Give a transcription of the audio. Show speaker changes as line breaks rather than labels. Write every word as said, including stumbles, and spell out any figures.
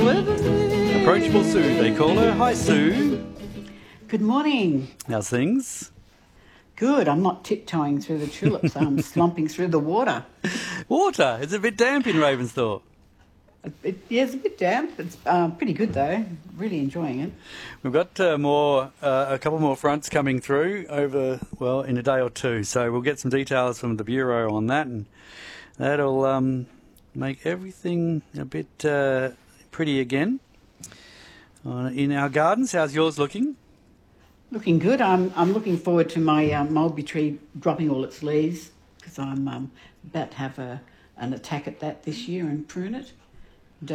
Lively. Approachable Sue, they call her. Hi, Sue.
Good morning.
How's things?
Good. I'm not tiptoeing through the tulips. I'm slumping through the water.
Water? Is it a bit damp in Ravensthorpe?
It, yeah, it's a bit damp. It's uh, pretty good, though. Really enjoying it.
We've got uh, more, uh, a couple more fronts coming through over, well, in a day or two. So we'll get some details from the Bureau on that, and that'll um, make everything a bit uh, pretty again. Uh, in our gardens, how's yours looking?
Looking good. I'm I'm looking forward to my um, mulberry tree dropping all its leaves because I'm um, about to have a an attack at that this year and prune it.